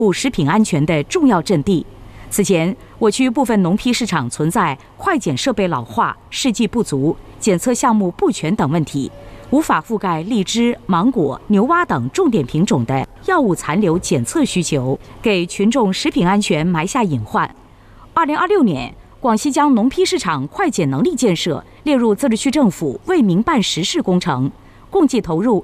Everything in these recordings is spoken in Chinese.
护食品安全的重要阵地。此前，我区部分农批市场存在快检设备老化、试剂不足、检测项目不全等问题，无法覆盖荔枝、芒果、牛蛙等重点品种的药物残留检测需求，给群众食品安全埋下隐患。2026年，广西将农批市场快检能力建设列入自治区政府为民办实事工程，共计投入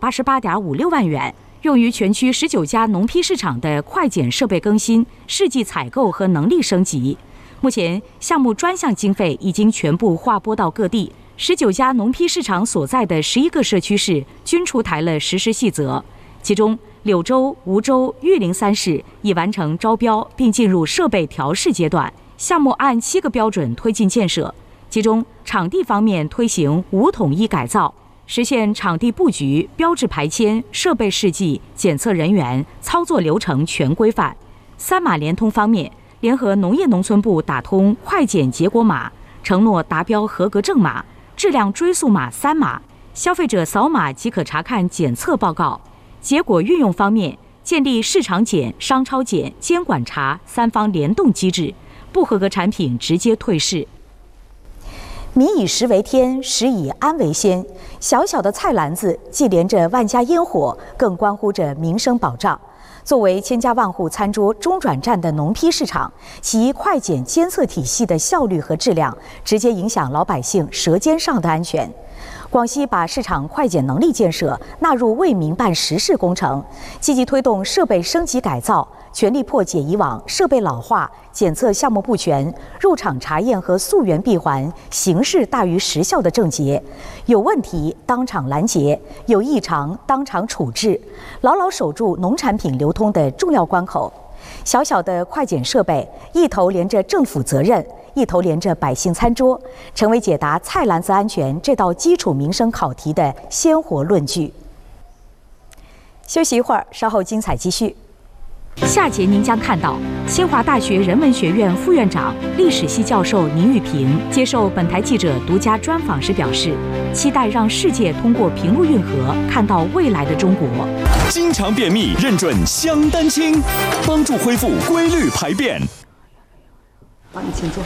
688.56万元。用于全区19家农批市场的快检设备更新、试剂采购和能力升级。目前，项目专项经费已经全部划拨到各地，19家农批市场所在的11个社区市均出台了实施细则。其中，柳州、梧州、玉林3市已完成招标，并进入设备调试阶段。项目按7个标准推进建设，其中场地方面推行5统一改造。实现场地布局、标志牌签、设备试剂、检测人员、操作流程全规范。3码联通方面，联合农业农村部打通快检结果码、承诺达标合格证码、质量追溯码3码，消费者扫码即可查看检测报告。结果运用方面，建立市场检、商超检、监管查3方联动机制，不合格产品直接退市。民以食为天，食以安为先。小小的菜篮子，既连着万家烟火，更关乎着民生保障。作为千家万户餐桌中转站的农批市场，其快检监测体系的效率和质量，直接影响老百姓舌尖上的安全。广西把市场快检能力建设纳入为民办实事工程，积极推动设备升级改造，全力破解以往设备老化、检测项目不全、入场查验和溯源闭环、形式大于实效的症结。有问题当场拦截，有异常当场处置，牢牢守住农产品流通的重要关口。小小的快检设备，一头连着政府责任，一头连着百姓餐桌，成为解答菜篮子安全这道基础民生考题的鲜活论据。休息一会儿，稍后精彩继续。下节您将看到清华大学人文学院副院长、历史系教授倪玉平接受本台记者独家专访时表示，期待让世界通过平陆运河看到未来的中国。 经常便秘认准香丹清，帮助恢复规律排便。 好，你请坐。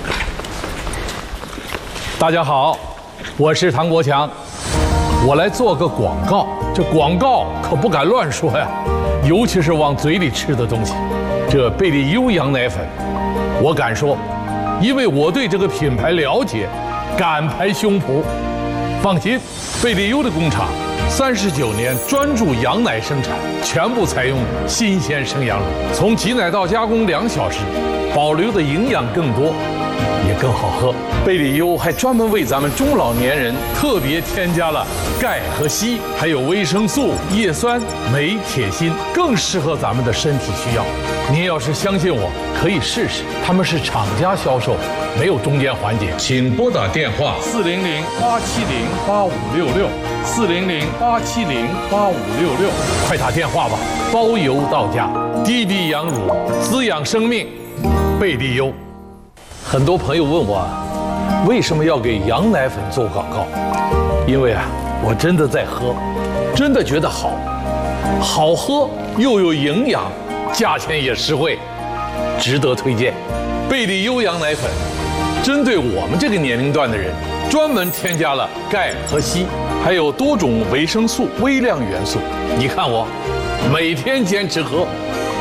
大家好，我是唐国强，我来做个广告。这广告可不敢乱说呀，尤其是往嘴里吃的东西。这贝利优羊奶粉，我敢说，因为我对这个品牌了解，敢拍胸脯。放心，贝利优的工厂39年专注羊奶生产，全部采用新鲜生羊乳，从挤奶到加工2小时，保留的营养更多，也更好喝。贝利优还专门为咱们中老年人特别添加了钙和硒，还有维生素、叶酸、镁、铁、锌，更适合咱们的身体需要。您要是相信我，可以试试。他们是厂家销售，没有中间环节。请拨打电话400-870-8566，400-870-8566，快打电话吧，包邮到家。滴滴羊乳，滋养生命，贝利优。很多朋友问我，为什么要给羊奶粉做广告？因为我真的在喝，真的觉得好喝又有营养，价钱也实惠，值得推荐。贝利优羊奶粉针对我们这个年龄段的人，专门添加了钙和硒，还有多种维生素、微量元素。你看我每天坚持喝。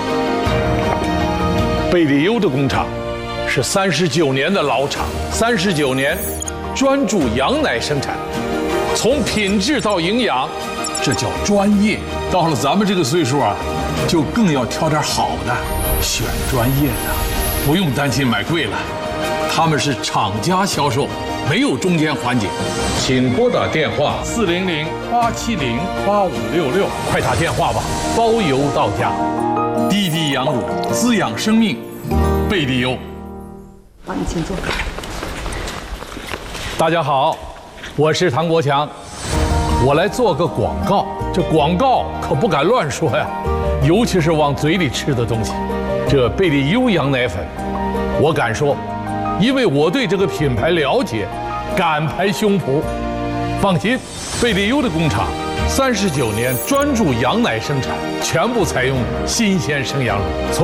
贝利优的工厂是39年的老厂，39年专注羊奶生产，从品质到营养，这叫专业。到了咱们这个岁数就更要挑点好的，选专业的，不用担心买贵了。他们是厂家销售，没有中间环节。请拨打电话400-870-8566，快打电话吧，包邮到家。滴滴羊乳，滋养生命，贝利优。 好，你请坐。 大家好，我是唐国强，我来做个广告。这广告可不敢乱说呀，尤其是往嘴里吃的东西。这贝利优羊奶粉，我敢说，因为我对这个品牌了解，敢拍胸脯。放心，贝利优的工厂39年专注羊奶生产，全部采用新鲜生羊乳。